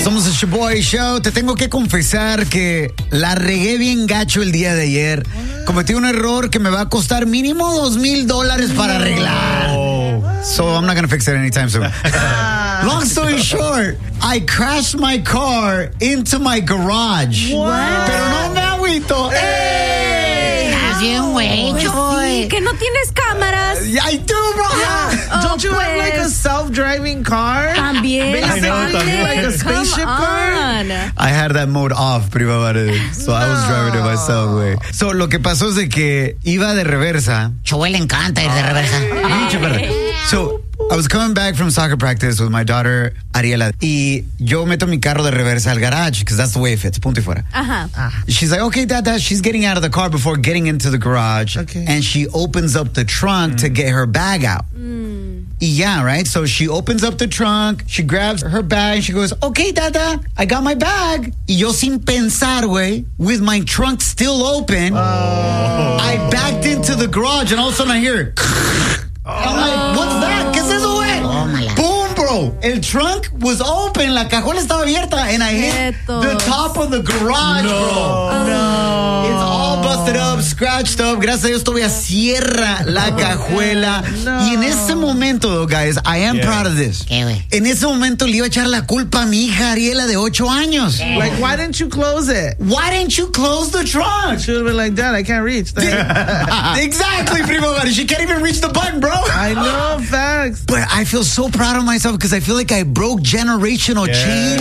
Somos el Shoboy Show. Te tengo que confesar que la regué bien gacho el día de ayer. Cometí un error que me va a costar mínimo $2,000 para arreglar. So I'm not going to fix it anytime soon. Long story short, I crashed my car into my garage. What? Pero no me agüito. ¡Ey! Estás bien, güey, Choy. Sí, que no tienes cámaras. I do, bro. Don't you have like a self-driving car? También. Basically, like a spaceship car? I had that mode off, prima madre. So I was driving it myself, güey. So lo que pasó es de que iba de reversa. Choy le encanta ir de reversa. So I was coming back from soccer practice with my daughter Ariela y yo meto mi carro de reversa al garage because that's the way it fits. Punto y fuera. She's like, okay, Dad. She's getting out of the car before getting into the garage, and she opens up the trunk to get her bag out. Yeah, right? So she opens up the trunk, she grabs her bag, she goes, okay, Dada, I got my bag. Y yo sin pensar, güey, with my trunk still open, I backed into the garage, and all of a sudden I hear, I'm like, what's that? ¿Qué es eso, güey? Boom, bro. El trunk was open, la cajuela estaba abierta, and I hit the top of the garage, bro. No. It's all busted up, scratched up. Gracias a Dios todavía cierra la cajuela. Y en ese momento, though, guys, I am proud of this. ¿Qué, güey? En ese momento le iba a echar la culpa a mi hija Ariela de 8 años. Like, why didn't you close it? Why didn't you close the trunk? Should have been like, Dad, I can't reach. Exactly, primo. She can't even reach the button, bro. I know, facts. But I feel so proud of myself because I feel like I broke generational chains.